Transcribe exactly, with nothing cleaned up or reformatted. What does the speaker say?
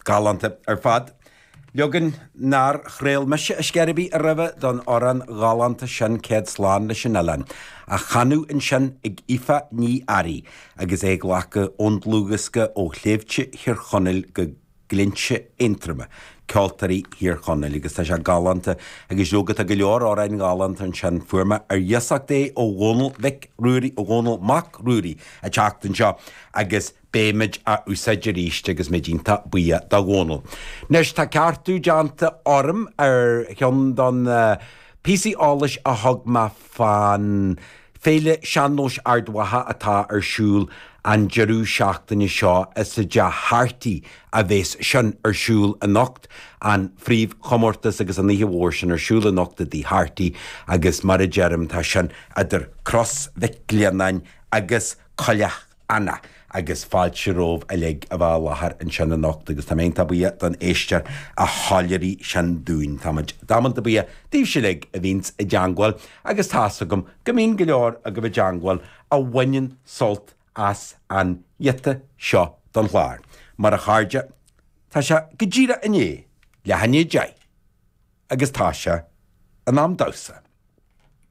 galanta ar fad. Legan nar chréil meise a sceribí a ribh don oran galanta sin céad slán na sin elan. A chanú in sin ag ifa ní arí, agus é ghlacha ondlúgasca ó chléimhte hir chonil go glintse intrama. Ceoltarí hir chonil, agus tá se galanta agus jógad a go leor árain galanta an sin fuama ar iasach dé ó ghnal vic rúri ó ghnal mac rúri a teachtain seo agus béimiid a úsáidir ríiste agus méidínta buia da ghnal. Nes tá ceartú deanta orm ar chean don uh, P C ális a thug ma fan féile seanós ardwatha atá ar siúl an jeú seachtain seo is sa de hartaí a bhés sin ar siúl a nocht an phríomh chomórtas agus an níomhhór sin ar siúl a nocht a dtí hartaí agus mar a jerim tá sin idir cross viclianain agus choileach anna agus fáilte rómh a le a bhá láthair an sin a nocht agus tá ménta buia don éistear a háileirí sin dún táid dámanta buia díobh se le a bhís a deanghil agus tása gom go mín go leor a go bh deanghil a bhainean solt as an iete seo don chláir. Mar a cháirde, tá se go ddíra inné le hané dé, agus tá se an am dása.